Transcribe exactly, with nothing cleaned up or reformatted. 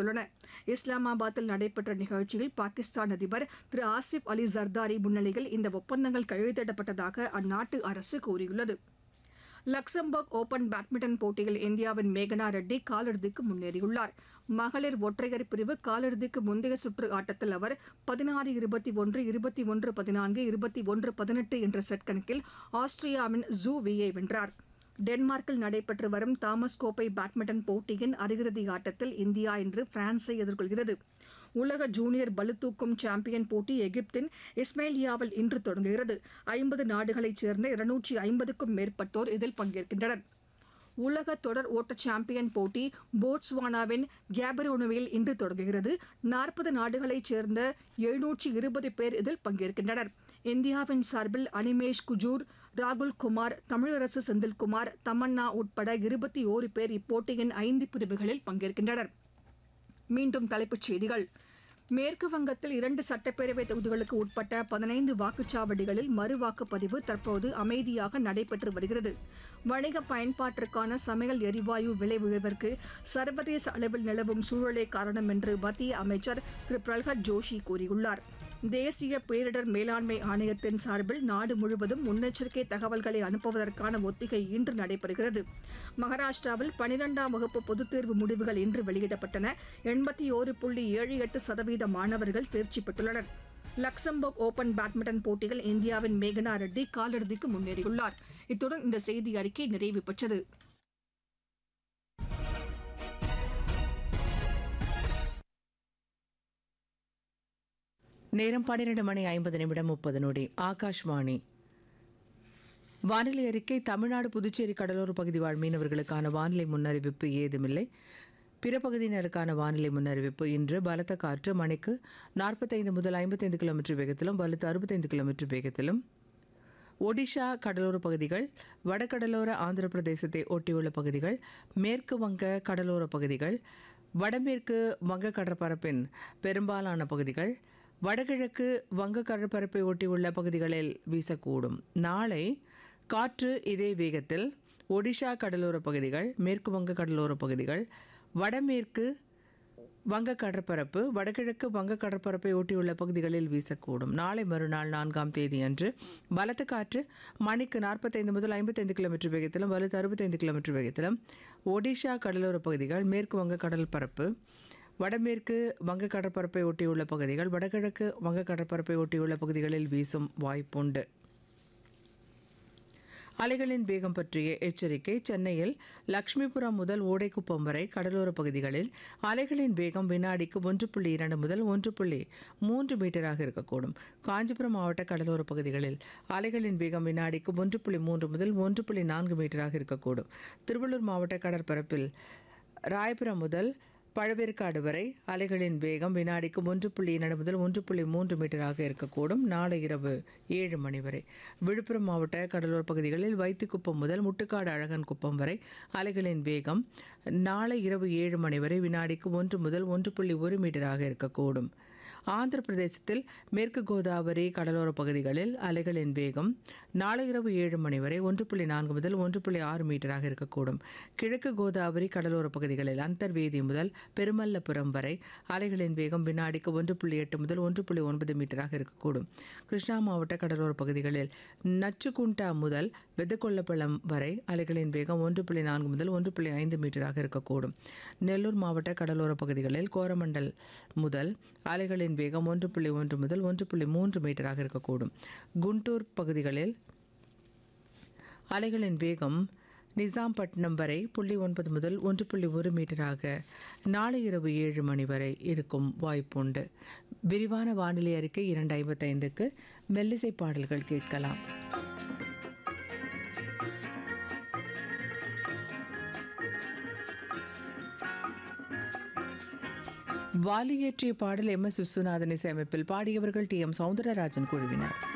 தெரிவித்துள்ளன. இஸ்லாமாபாத்தில் நடைபெற்ற நிகழ்ச்சியில் பாகிஸ்தான் அதிபர் திரு ஆசிப் அலி ஜர்தாரி முன்னிலையில் இந்த ஒப்பந்தங்கள் கையெழுத்திடப்பட்டதாக அந்நாட்டு அரசு கூறியுள்ளது. லக்சம்பர்க் ஓபன் பேட்மிண்டன் போட்டியில் இந்தியாவின் மேகனா ரெட்டி காலிறுதிக்கு முன்னேறியுள்ளார். மகளிர் ஒற்றையர் பிரிவு காலிறுதிக்கு முந்தைய சுற்று ஆட்டத்தில் அவர் பதினாறு இருபத்தி ஒன்று இருபத்தி ஒன்று பதினான்கு இருபத்தி ஒன்று பதினெட்டு என்ற செட் கணக்கில் ஆஸ்திரியாவின் ஜூ வியை வென்றார். டென்மார்க்கில் நடைபெற்று வரும் தாமஸ் கோப்பை பேட்மிண்டன் போட்டியின் அரையிறுதி ஆட்டத்தில் இந்தியா இன்று பிரான்ஸை எதிர்கொள்கிறது. உலக ஜூனியர் பளுதூக்கும் சாம்பியன் போட்டி எகிப்தின் இஸ்மேலியாவில் இன்று தொடங்குகிறது. ஐம்பது நாடுகளைச் சேர்ந்த இருநூற்றி ஐம்பதுக்கும் மேற்பட்டோர் இதில் பங்கேற்கின்றனர். உலக தொடர் ஓட்ட சாம்பியன் போட்டி போட்ஸ்வானாவின் கேபரோனுவில் இன்று தொடங்குகிறது. நாற்பது நாடுகளைச் சேர்ந்த எழுநூற்றி இருபது பேர் இதில் பங்கேற்கின்றனர். இந்தியாவின் சார்பில் அனிமேஷ் குஜூர், ராகுல் குமார், தமிழரசு செந்தில்குமார், தமன்னா உட்பட இருபத்தி ஓரு பேர் இப்போட்டியின் ஐந்து பிரிவுகளில் பங்கேற்கின்றனர். மீண்டும் தலைப்புச் செய்திகள். மேற்கு வங்கத்தில் இரண்டு சட்டப்பேரவை தொகுதிகளுக்கு உட்பட்ட பதினைந்து வாக்குச்சாவடிகளில் மறுவாக்குப்பதிவு தற்போது அமைதியாக நடைபெற்று வருகிறது. வணிக பயன்பாட்டிற்கான சமையல் எரிவாயு விலை உயர்விற்கு சர்வதேச அளவில் நிலவும் சூழலே காரணம் என்று மத்திய அமைச்சர் திரு பிரல்ஹத் ஜோஷி கூறியுள்ளார். தேசிய பேரிடர் மேலாண்மை ஆணையத்தின் சார்பில் நாடு முழுவதும் முன்னெச்சரிக்கை தகவல்களை அனுப்புவதற்கான ஒத்திகை இன்று நடைபெறுகிறது. மகாராஷ்டிராவில் பனிரெண்டாம் வகுப்பு பொதுத் தேர்வு முடிவுகள் இன்று வெளியிடப்பட்டன. எண்பத்தி ஓரு புள்ளி ஏழு எட்டு சதவீத மாணவர்கள் தேர்ச்சி பெற்றுள்ளனர். லக்சம்பர்க் ஓபன் பேட்மிண்டன் போட்டியில் இந்தியாவின் மேகனா ரெட்டி காலிறுதிக்கு முன்னேறியுள்ளார். இத்துடன் இந்த செய்தி அறிக்கை நிறைவு பெற்றது. நேரம் பன்னிரண்டு மணி ஐம்பது நிமிடம் முப்பது நொடி. ஆகாஷ்வாணி வானிலை அறிக்கை. தமிழ்நாடு புதுச்சேரி கடலோர பகுதி வாழ் மீனவர்களுக்கான வானிலை முன்னறிவிப்பு ஏதுமில்லை. பிற பகுதியினருக்கான வானிலை முன்னறிவிப்பு. இன்று பலத்த காற்று மணிக்கு நாற்பத்தைந்து முதல் ஐம்பத்தைந்து கிலோமீட்டர் வேகத்திலும் பலத்த அறுபத்தைந்து கிலோமீட்டர் வேகத்திலும் ஒடிஷா கடலோர பகுதிகள், வடகடலோர ஆந்திர பிரதேசத்தை ஒட்டியுள்ள பகுதிகள், மேற்கு வங்க கடலோர பகுதிகள், வடமேற்கு வங்க கடற்பரப்பின் பெரும்பாலான பகுதிகள், வடகிழக்கு வங்க கடற்பரப்பை ஒட்டியுள்ள பகுதிகளில் வீசக்கூடும். நாளை காற்று இதே வேகத்தில் ஒடிஷா கடலோர பகுதிகள், மேற்கு வங்க கடலோர பகுதிகள், வடமேற்கு வங்க கடற்பரப்பு, வடகிழக்கு வங்க கடற்பரப்பை ஒட்டியுள்ள பகுதிகளில் வீசக்கூடும். நாளை மறுநாள் நான்காம் தேதி அன்று பலத்த காற்று மணிக்கு நாற்பத்தைந்து முதல் ஐம்பத்தைந்து கிலோமீட்டர் வேகத்திலும் வலுத்து அறுபத்தைந்து கிலோமீட்டர் வேகத்திலும் ஒடிஷா கடலோர பகுதிகள், மேற்கு வங்க கடற்பரப்பு, வடமேற்கு வங்க கடற்பரப்பை ஒட்டியுள்ள பகுதிகள், வடகிழக்கு வங்க கடற்பரப்பை ஒட்டியுள்ள பகுதிகளில் வீசும் வாய்ப்புண்டு. அலைகளின் வேகம் பற்றிய எச்சரிக்கை. சென்னையில் லட்சுமிபுரம் முதல் ஓடைக்குப்பம் வரை கடலோர பகுதிகளில் அலைகளின் வேகம் வினாடிக்கு ஒன்று புள்ளி இரண்டு முதல் ஒன்று புள்ளி மூன்று மீட்டராக இருக்கக்கூடும். காஞ்சிபுரம் மாவட்ட கடலோர பகுதிகளில் அலைகளின் வேகம் வினாடிக்கு ஒன்று புள்ளி மூன்று முதல் ஒன்று புள்ளி நான்கு மீட்டராக இருக்கக்கூடும். திருவள்ளூர் மாவட்ட கடற்பரப்பில் ராயபுரம் முதல் பழவேற்காடு வரை அலைகளின் வேகம் வினாடிக்கு ஒன்று புள்ளி இரண்டு முதல் ஒன்று புள்ளி மூன்று மீட்டராக இருக்கக்கூடும். நாளை இரவு ஏழு மணி வரை விழுப்புரம் மாவட்ட கடலோர பகுதிகளில் வைத்திக்குப்பம் முதல் முட்டுக்காடு அழகன் குப்பம் வரை அலைகளின் வேகம் நாளை இரவு ஏழு மணி வரை வினாடிக்கு ஒன்று முதல் ஒன்று புள்ளி ஒரு மீட்டராக இருக்கக்கூடும். ஆந்திர பிரதேசத்தில் மேற்கு கோதாவரி கடலோர பகுதிகளில் அலைகளின் வேகம் நாளை இரவு ஏழு மணி வரை ஒன்று புள்ளி நான்கு முதல் ஒன்று புள்ளி ஆறு மீட்டராக இருக்கக்கூடும். கிழக்கு கோதாவரி கடலோர பகுதிகளில் அந்தர்வேதி முதல் பெருமல்லபுரம் வரை அலைகளின் வேகம் வினாடிக்கு ஒன்று புள்ளி எட்டு முதல் ஒன்று புள்ளி ஒன்பது மீட்டராக இருக்கக்கூடும். கிருஷ்ணா மாவட்ட கடலோர பகுதிகளில் நச்சுக்குண்டா முதல் வெதக்கொள்ளப்பள்ளம் வரை அலைகளின் வேகம் ஒன்று புள்ளி நான்கு முதல் ஒன்று புள்ளி ஐந்து மீட்டராக இருக்கக்கூடும். நெல்லூர் மாவட்ட கடலோர பகுதிகளில் கோரமண்டல் முதல் அலைகளின் வேகம் ஒன்று புள்ளி ஒன்று முதல் ஒன்று புள்ளி மூன்று மீட்டராக இருக்கக்கூடும். குண்டூர் பகுதிகளில் அலைகளின் வேகம் நிசாம்பட்டினம் வரை புள்ளி ஒன்பது முதல் ஒன்று புள்ளி ஒரு மீட்டராக நாளை இரவு ஏழு மணி வரை இருக்கும் வாய்ப்புண்டு. விரிவான வானிலை அறிக்கை இரண்டு ஐம்பத்தைந்துக்கு மெல்லிசை பாடல்கள் கேட்கலாம். வாலி இயற்றிய பாடல் எம் எஸ் விஸ்வநாதன் இசையமைப்பில் பாடியவர்கள் டி எம் சௌந்தரராஜன் குழுவினர்.